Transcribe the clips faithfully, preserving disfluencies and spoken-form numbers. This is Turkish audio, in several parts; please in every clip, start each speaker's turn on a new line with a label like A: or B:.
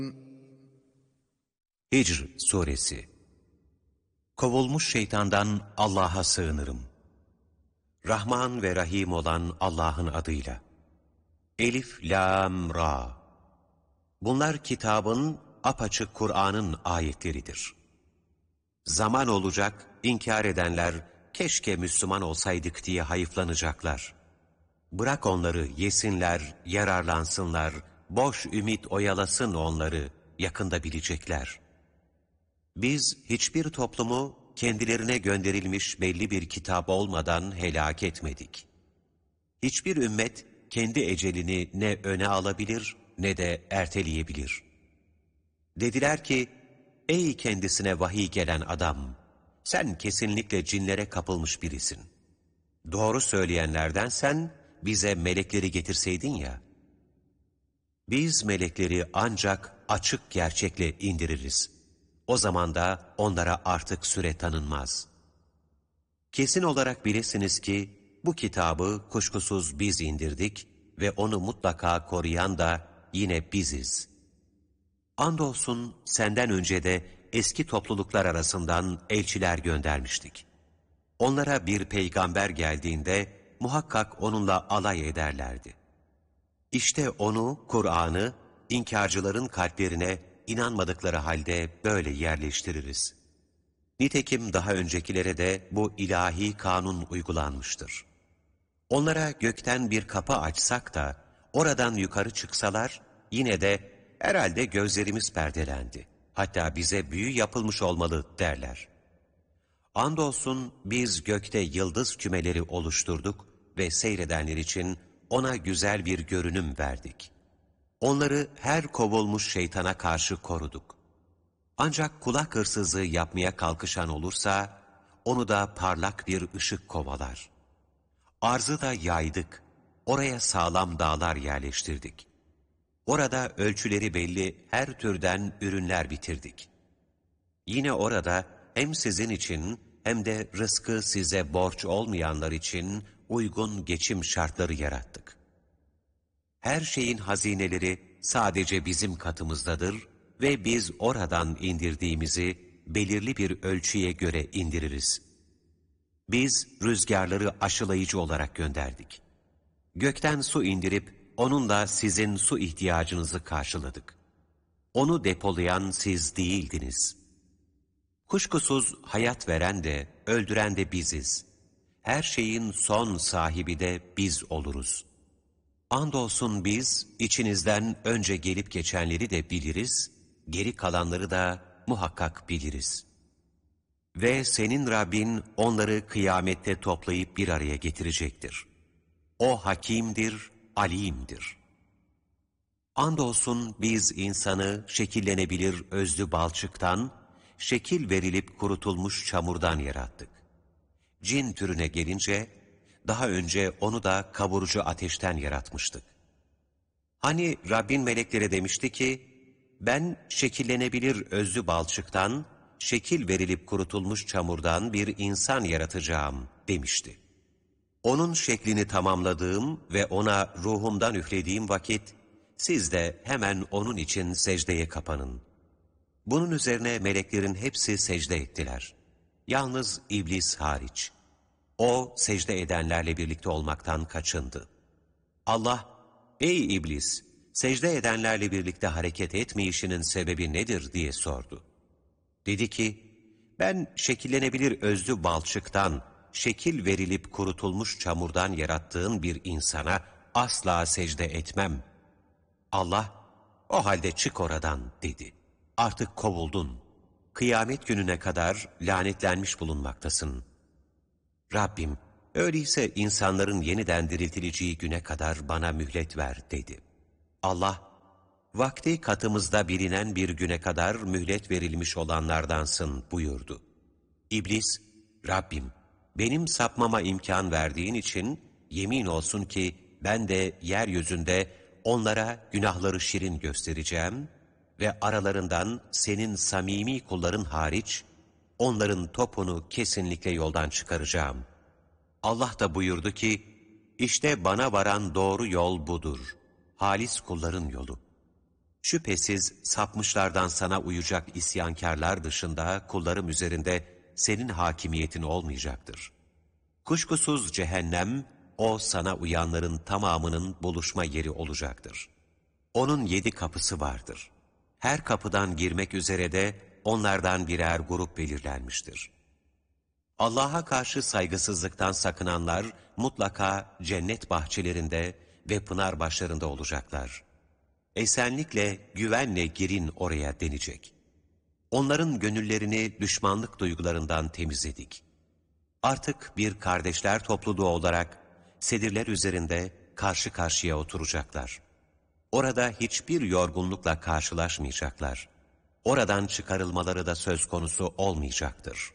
A: Hicr Suresi. Kovulmuş şeytandan Allah'a sığınırım. Rahman ve Rahim olan Allah'ın adıyla. Elif, Lam, Ra. Bunlar kitabın, apaçık Kur'an'ın ayetleridir. Zaman olacak, inkar edenler, keşke Müslüman olsaydık diye hayıflanacaklar. Bırak onları yesinler, yararlansınlar, boş ümit oyalasın onları, yakında bilecekler. Biz hiçbir toplumu kendilerine gönderilmiş belli bir kitap olmadan helak etmedik. Hiçbir ümmet kendi ecelini ne öne alabilir ne de erteleyebilir. Dediler ki, ey kendisine vahiy gelen adam, sen kesinlikle cinlere kapılmış birisin. Doğru söyleyenlerden sen bize melekleri getirseydin ya. Biz melekleri ancak açık gerçekle indiririz. O zaman da onlara artık süre tanınmaz. Kesin olarak bilesiniz ki bu kitabı kuşkusuz biz indirdik ve onu mutlaka koruyan da yine biziz. Andolsun senden önce de eski topluluklar arasından elçiler göndermiştik. Onlara bir peygamber geldiğinde muhakkak onunla alay ederlerdi. İşte onu, Kur'an'ı, inkarcıların kalplerine inanmadıkları halde böyle yerleştiririz. Nitekim daha öncekilere de bu ilahi kanun uygulanmıştır. Onlara gökten bir kapı açsak da, oradan yukarı çıksalar, yine de herhalde gözlerimiz perdelendi. Hatta bize büyü yapılmış olmalı derler. Andolsun biz gökte yıldız kümeleri oluşturduk ve seyredenler için ona güzel bir görünüm verdik. Onları her kovulmuş şeytana karşı koruduk. Ancak kulak hırsızlığı yapmaya kalkışan olursa, onu da parlak bir ışık kovalar. Arzı da yaydık, oraya sağlam dağlar yerleştirdik. Orada ölçüleri belli her türden ürünler bitirdik. Yine orada hem sizin için hem de rızkı size borç olmayanlar için uygun geçim şartları yarattık. Her şeyin hazineleri sadece bizim katımızdadır ve biz oradan indirdiğimizi belirli bir ölçüye göre indiririz. Biz rüzgarları aşılayıcı olarak gönderdik. Gökten su indirip onunla sizin su ihtiyacınızı karşıladık. Onu depolayan siz değildiniz. Kuşkusuz hayat veren de öldüren de biziz. Her şeyin son sahibi de biz oluruz. Andolsun biz içinizden önce gelip geçenleri de biliriz, geri kalanları da muhakkak biliriz. Ve senin Rabbin onları kıyamette toplayıp bir araya getirecektir. O hakimdir, alimdir. Andolsun biz insanı şekillenebilir özlü balçıktan, şekil verilip kurutulmuş çamurdan yarattık. Cin türüne gelince, daha önce onu da kavurucu ateşten yaratmıştık. Hani Rabbin meleklere demişti ki, ben şekillenebilir özlü balçıktan, şekil verilip kurutulmuş çamurdan bir insan yaratacağım demişti. Onun şeklini tamamladığım ve ona ruhumdan üflediğim vakit, siz de hemen onun için secdeye kapanın. Bunun üzerine meleklerin hepsi secde ettiler. Yalnız iblis hariç. O secde edenlerle birlikte olmaktan kaçındı. Allah, ey iblis, secde edenlerle birlikte hareket etmeyişinin sebebi nedir diye sordu. Dedi ki, ben şekillenebilir özlü balçıktan, şekil verilip kurutulmuş çamurdan yarattığın bir insana asla secde etmem. Allah, o halde çık oradan dedi. Artık kovuldun. Kıyamet gününe kadar lanetlenmiş bulunmaktasın. Rabbim, öyleyse insanların yeniden diriltileceği güne kadar bana mühlet ver dedi. Allah, vakti katımızda bilinen bir güne kadar mühlet verilmiş olanlardansın buyurdu. İblis, Rabbim, benim sapmama imkan verdiğin için yemin olsun ki ben de yeryüzünde onlara günahları şirin göstereceğim ve aralarından senin samimi kulların hariç onların topunu kesinlikle yoldan çıkaracağım. Allah da buyurdu ki, işte bana varan doğru yol budur, halis kulların yolu. Şüphesiz sapmışlardan sana uyacak isyankârlar dışında kullarım üzerinde senin hakimiyetin olmayacaktır. Kuşkusuz cehennem, o sana uyanların tamamının buluşma yeri olacaktır. Onun yedi kapısı vardır. Her kapıdan girmek üzere de onlardan birer grup belirlenmiştir. Allah'a karşı saygısızlıktan sakınanlar mutlaka cennet bahçelerinde ve pınar başlarında olacaklar. Esenlikle, güvenle girin oraya denecek. Onların gönüllerini düşmanlık duygularından temizledik. Artık bir kardeşler topluluğu olarak sedirler üzerinde karşı karşıya oturacaklar. Orada hiçbir yorgunlukla karşılaşmayacaklar. Oradan çıkarılmaları da söz konusu olmayacaktır.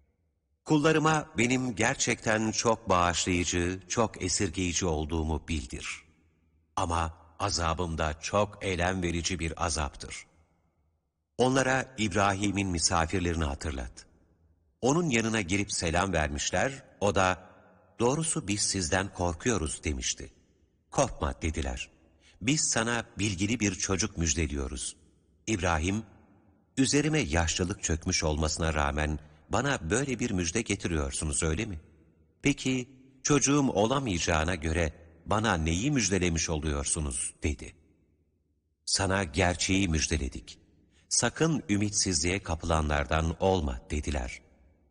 A: Kullarıma benim gerçekten çok bağışlayıcı, çok esirgeyici olduğumu bildir. Ama azabım da çok elem verici bir azaptır. Onlara İbrahim'in misafirlerini hatırlat. Onun yanına girip selam vermişler, o da doğrusu biz sizden korkuyoruz demişti. Korkma dediler. Biz sana bilgili bir çocuk müjdeliyoruz. İbrahim, üzerime yaşlılık çökmüş olmasına rağmen bana böyle bir müjde getiriyorsunuz öyle mi? Peki çocuğum olamayacağına göre bana neyi müjdelemiş oluyorsunuz dedi. Sana gerçeği müjdeledik. Sakın ümitsizliğe kapılanlardan olma dediler.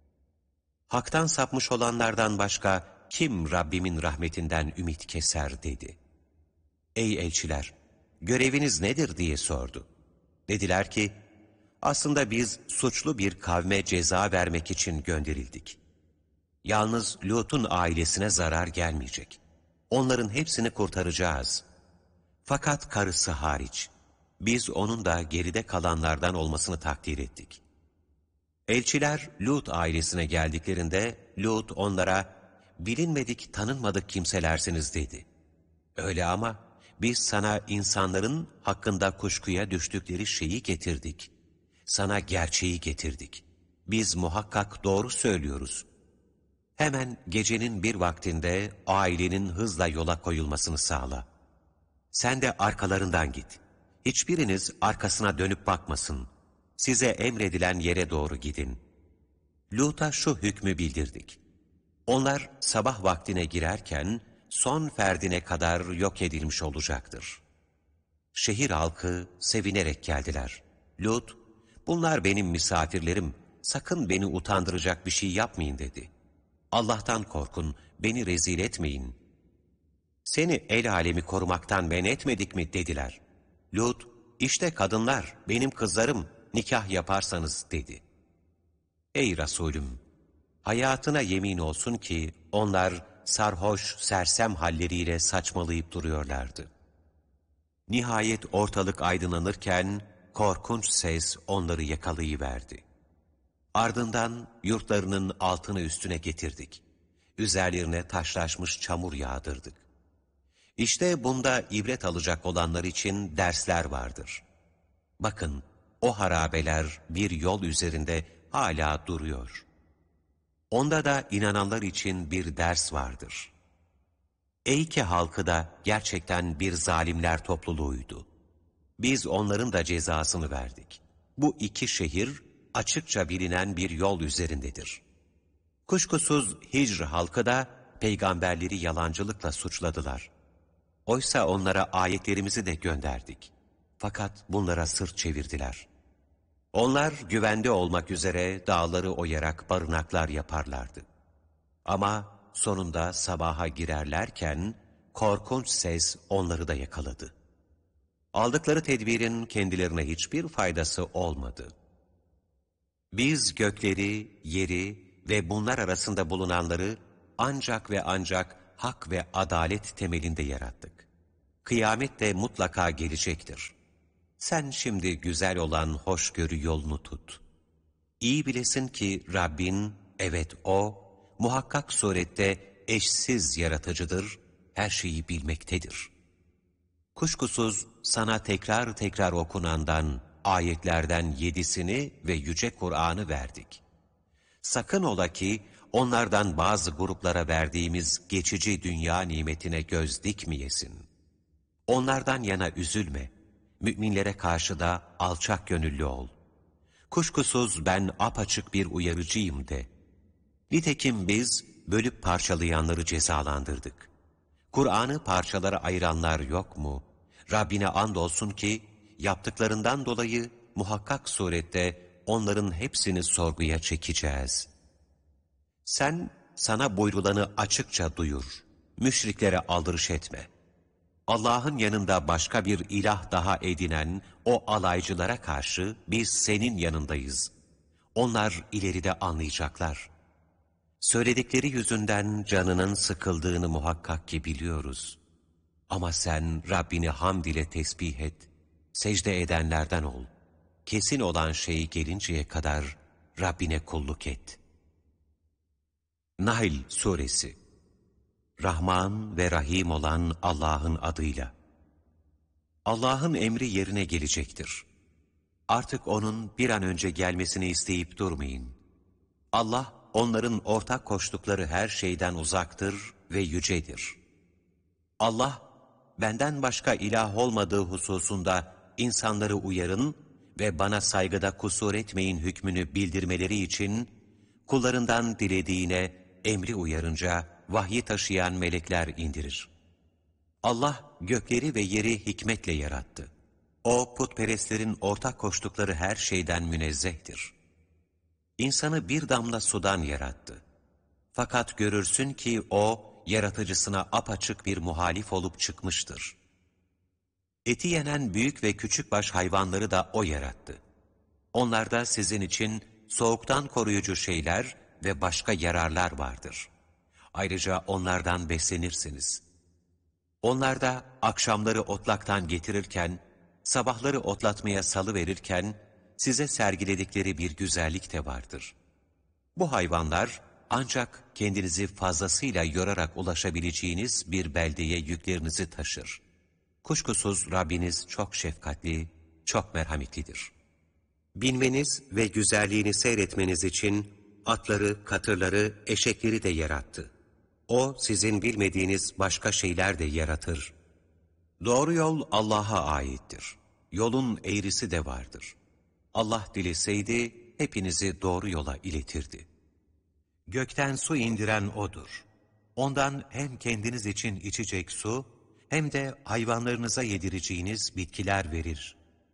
A: Hak'tan sapmış olanlardan başka kim Rabbimin rahmetinden ümit keser dedi. Ey elçiler, göreviniz nedir diye sordu. Dediler ki, aslında biz suçlu bir kavme ceza vermek için gönderildik. Yalnız Lut'un ailesine zarar gelmeyecek. Onların hepsini kurtaracağız. Fakat karısı hariç, biz onun da geride kalanlardan olmasını takdir ettik. Elçiler Lut ailesine geldiklerinde Lut onlara bilinmedik tanınmadık kimselersiniz dedi. Öyle ama biz sana insanların hakkında kuşkuya düştükleri şeyi getirdik. Sana gerçeği getirdik. Biz muhakkak doğru söylüyoruz. Hemen gecenin bir vaktinde ailenin hızla yola koyulmasını sağla. Sen de arkalarından git. Hiçbiriniz arkasına dönüp bakmasın. Size emredilen yere doğru gidin. Lut'a şu hükmü bildirdik. Onlar sabah vaktine girerken son ferdine kadar yok edilmiş olacaktır. Şehir halkı sevinerek geldiler. Lut, bunlar benim misafirlerim, sakın beni utandıracak bir şey yapmayın dedi. Allah'tan korkun, beni rezil etmeyin. Seni el alemi korumaktan men etmedik mi dediler. Lut, işte kadınlar, benim kızlarım, nikah yaparsanız dedi. Ey Resulüm! Hayatına yemin olsun ki onlar sarhoş, sersem halleriyle saçmalayıp duruyorlardı. Nihayet ortalık aydınlanırken korkunç ses onları yakalayıverdi. Ardından yurtlarının altını üstüne getirdik. Üzerlerine taşlaşmış çamur yağdırdık. İşte bunda ibret alacak olanlar için dersler vardır. Bakın, o harabeler bir yol üzerinde hala duruyor. Onda da inananlar için bir ders vardır. Eyke halkı da gerçekten bir zalimler topluluğuydu. Biz onların da cezasını verdik. Bu iki şehir açıkça bilinen bir yol üzerindedir. Kuşkusuz Hicr halkı da peygamberleri yalancılıkla suçladılar. Oysa onlara ayetlerimizi de gönderdik. Fakat bunlara sırt çevirdiler. Onlar güvende olmak üzere dağları oyarak barınaklar yaparlardı. Ama sonunda sabaha girerlerken korkunç ses onları da yakaladı. Aldıkları tedbirin kendilerine hiçbir faydası olmadı. Biz gökleri, yeri ve bunlar arasında bulunanları ancak ve ancak hak ve adalet temelinde yarattık. Kıyamet de mutlaka gelecektir. Sen şimdi güzel olan hoşgörü yolunu tut. İyi bilesin ki Rabbin, evet O, muhakkak surette eşsiz yaratıcıdır, her şeyi bilmektedir. Kuşkusuz sana tekrar tekrar okunandan, ayetlerden yedisini ve Yüce Kur'an'ı verdik. Sakın ola ki onlardan bazı gruplara verdiğimiz geçici dünya nimetine göz dikmeyesin. Onlardan yana üzülme. Müminlere karşı da alçak gönüllü ol. Kuşkusuz ben apaçık bir uyarıcıyım de. Nitekim biz bölüp parçalayanları cezalandırdık. Kur'an'ı parçalara ayıranlar yok mu? Rabbine andolsun ki yaptıklarından dolayı muhakkak surette onların hepsini sorguya çekeceğiz. Sen sana buyrulanı açıkça duyur. Müşriklere aldırış etme. Allah'ın yanında başka bir ilah daha edinen o alaycılara karşı biz senin yanındayız. Onlar ileride anlayacaklar. Söyledikleri yüzünden canının sıkıldığını muhakkak ki biliyoruz. Ama sen Rabbini hamd ile tesbih et, secde edenlerden ol. Kesin olan şey gelinceye kadar Rabbine kulluk et. Nahl Suresi. Rahman ve Rahim olan Allah'ın adıyla. Allah'ın emri yerine gelecektir. Artık O'nun bir an önce gelmesini isteyip durmayın. Allah, onların ortak koştukları her şeyden uzaktır ve yücedir. Allah, benden başka ilah olmadığı hususunda insanları uyarın ve bana saygıda kusur etmeyin hükmünü bildirmeleri için, kullarından dilediğine emri uyarınca vahyi taşıyan melekler indirir. Allah gökleri ve yeri hikmetle yarattı. O putperestlerin ortak koştukları her şeyden münezzehtir. İnsanı bir damla sudan yarattı. Fakat görürsün ki o, yaratıcısına apaçık bir muhalif olup çıkmıştır. Eti yenen büyük ve küçük baş hayvanları da o yarattı. Onlarda sizin için soğuktan koruyucu şeyler ve başka yararlar vardır. Ayrıca onlardan beslenirsiniz. Onlarda akşamları otlaktan getirirken, sabahları otlatmaya salıverirken, size sergiledikleri bir güzellik de vardır. Bu hayvanlar ancak kendinizi fazlasıyla yorarak ulaşabileceğiniz bir beldeye yüklerinizi taşır. Kuşkusuz Rabbiniz çok şefkatli, çok merhametlidir. Binmeniz ve güzelliğini seyretmeniz için atları, katırları, eşekleri de yarattı. O sizin bilmediğiniz başka şeyler de yaratır. Doğru yol Allah'a aittir. Yolun eğrisi de vardır. Allah dileseydi hepinizi doğru yola iletirdi. Gökten su indiren O'dur. Ondan hem kendiniz için içecek su, hem de hayvanlarınıza yedireceğiniz bitkiler verir.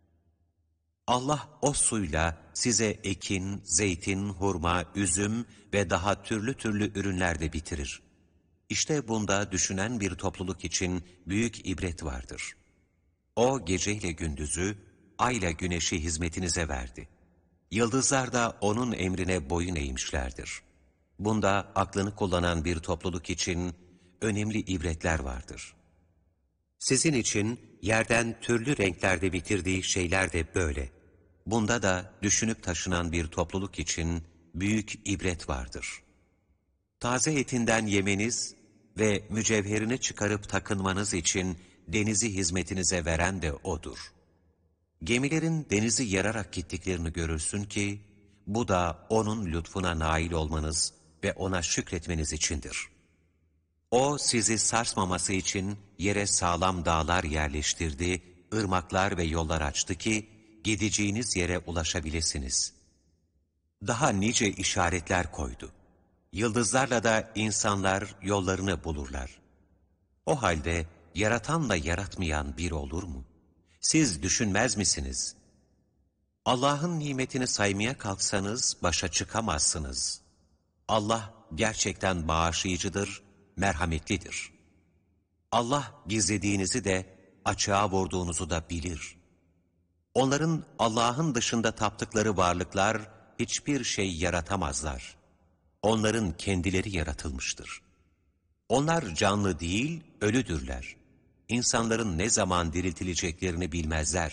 A: Allah o suyla size ekin, zeytin, hurma, üzüm ve daha türlü türlü ürünler de bitirir. İşte bunda düşünen bir topluluk için büyük ibret vardır. O geceyle gündüzü, ayla güneşi hizmetinize verdi. Yıldızlar da O'nun emrine boyun eğmişlerdir. Bunda aklını kullanan bir topluluk için önemli ibretler vardır. Sizin için yerden türlü renklerde bitirdiği şeyler de böyle. Bunda da düşünüp taşınan bir topluluk için büyük ibret vardır. Taze etinden yemeniz ve mücevherini çıkarıp takınmanız için denizi hizmetinize veren de O'dur. Gemilerin denizi yararak gittiklerini görürsün ki, bu da O'nun lütfuna nail olmanız ve O'na şükretmeniz içindir. O sizi sarsmaması için yere sağlam dağlar yerleştirdi, ırmaklar ve yollar açtı ki, gideceğiniz yere ulaşabilirsiniz. Daha nice işaretler koydu. Yıldızlarla da insanlar yollarını bulurlar. O halde yaratanla yaratmayan bir olur mu? Siz düşünmez misiniz? Allah'ın nimetini saymaya kalksanız başa çıkamazsınız. Allah gerçekten bağışlayıcıdır, merhametlidir. Allah gizlediğinizi de açığa vurduğunuzu da bilir. Onların Allah'ın dışında taptıkları varlıklar hiçbir şey yaratamazlar. Onların kendileri yaratılmıştır. Onlar canlı değil, ölüdürler. İnsanların ne zaman diriltileceklerini bilmezler.